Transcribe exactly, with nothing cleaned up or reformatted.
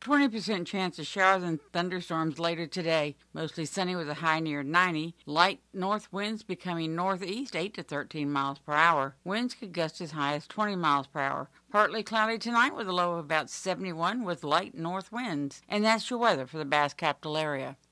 twenty percent chance of showers and thunderstorms later today. Mostly sunny with a high near ninety. Light north winds becoming northeast eight to thirteen miles per hour. Winds could gust as high as twenty miles per hour. Partly cloudy tonight with a low of about seventy-one with light north winds. And that's your weather for the Bass Capital area.